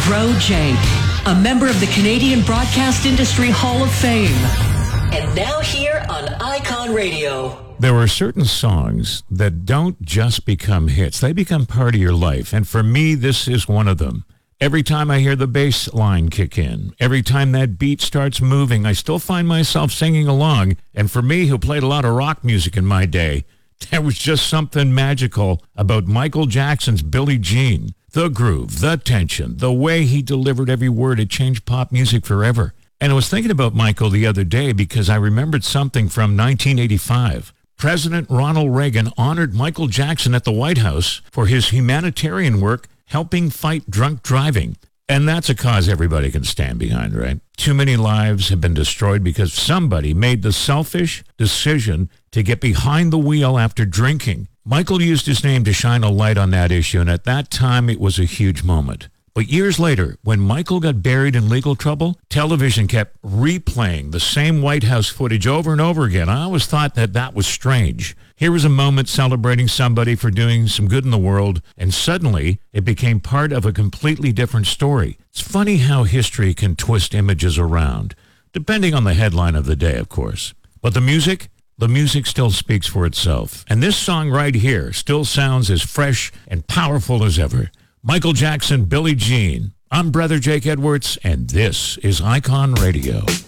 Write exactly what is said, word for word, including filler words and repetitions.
Bro Jake, a member of the Canadian Broadcast Industry Hall of Fame. And now here on Icon Radio. There are certain songs that don't just become hits. They become part of your life. And for me, this is one of them. Every time I hear the bass line kick in, every time that beat starts moving, I still find myself singing along. And for me, who played a lot of rock music in my day, there was just something magical about Michael Jackson's Billie Jean. The groove, the tension, the way he delivered every word, it changed pop music forever. And I was thinking about Michael the other day because I remembered something from nineteen eighty-five. President Ronald Reagan honored Michael Jackson at the White House for his humanitarian work helping fight drunk driving. And that's a cause everybody can stand behind, right? Too many lives have been destroyed because somebody made the selfish decision to get behind the wheel after drinking. Michael used his name to shine a light on that issue, and at that time, it was a huge moment. But years later, when Michael got buried in legal trouble, television kept replaying the same White House footage over and over again. I always thought that that was strange. Here was a moment celebrating somebody for doing some good in the world, and suddenly it became part of a completely different story. It's funny how history can twist images around, depending on the headline of the day, of course. But the music? The music still speaks for itself. And this song right here still sounds as fresh and powerful as ever. Michael Jackson, Billie Jean. I'm Brother Jake Edwards, and this is Icon Radio.